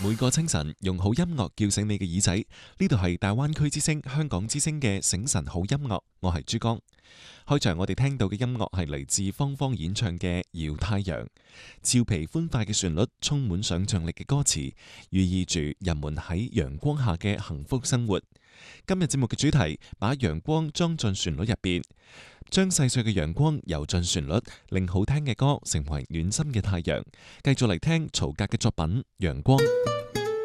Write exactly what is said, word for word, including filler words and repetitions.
每個清晨用好音樂叫醒你嘅耳仔，呢度係大灣區之聲、香港之聲嘅醒晨好音樂，我係珠江。開場我哋聽到嘅音樂係嚟自芳芳演唱嘅《搖太陽》，俏皮歡快嘅旋律，充滿想象力嘅歌詞，寓意住人們喺陽光下嘅幸福生活。今日節目嘅主題，把陽光裝進旋律入邊，將細碎嘅陽光游進旋律，令好聽嘅歌成為暖心嘅太陽。繼續嚟聽曹格嘅作品《陽光》。